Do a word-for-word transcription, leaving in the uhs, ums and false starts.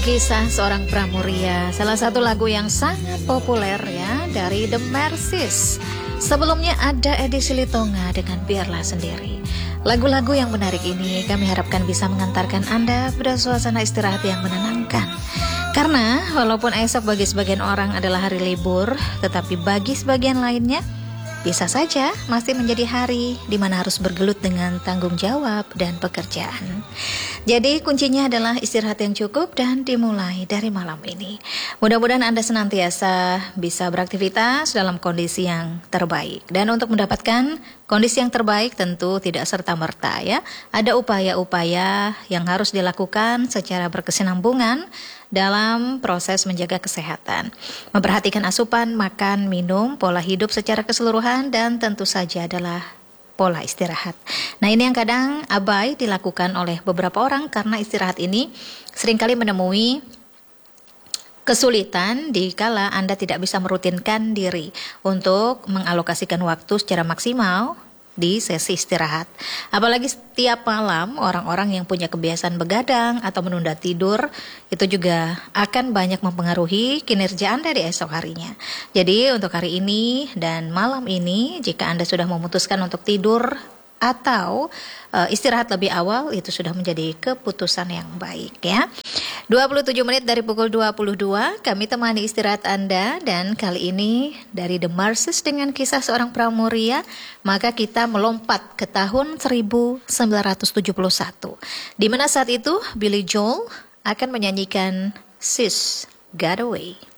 Kisah seorang pramuria, salah satu lagu yang sangat populer ya dari The Mercies. Sebelumnya ada edisi Litonga dengan Biarlah Sendiri. Lagu-lagu yang menarik ini kami harapkan bisa mengantarkan Anda pada suasana istirahat yang menenangkan. Karena walaupun esok bagi sebagian orang adalah hari libur, tetapi bagi sebagian lainnya bisa saja masih menjadi hari di mana harus bergelut dengan tanggung jawab dan pekerjaan. Jadi kuncinya adalah istirahat yang cukup dan dimulai dari malam ini. Mudah-mudahan Anda senantiasa bisa beraktivitas dalam kondisi yang terbaik. Dan untuk mendapatkan kondisi yang terbaik tentu tidak serta-merta ya. Ada upaya-upaya yang harus dilakukan secara berkesinambungan dalam proses menjaga kesehatan. Memperhatikan asupan, makan, minum, pola hidup secara keseluruhan, dan tentu saja adalah pola istirahat. Nah, ini yang kadang abai dilakukan oleh beberapa orang karena istirahat ini seringkali menemui kesulitan dikala Anda tidak bisa merutinkan diri untuk mengalokasikan waktu secara maksimal di sesi istirahat. Apalagi setiap malam orang-orang yang punya kebiasaan begadang atau menunda tidur itu juga akan banyak mempengaruhi kinerja Anda di esok harinya. Jadi untuk hari ini dan malam ini jika Anda sudah memutuskan untuk tidur atau uh, istirahat lebih awal, itu sudah menjadi keputusan yang baik ya. dua puluh tujuh menit dari pukul dua puluh dua, kami temani istirahat Anda, dan kali ini dari The Mercies dengan kisah seorang pramuria, maka kita melompat ke tahun seribu sembilan ratus tujuh puluh satu, di mana saat itu Billy Joel akan menyanyikan She's Got Away.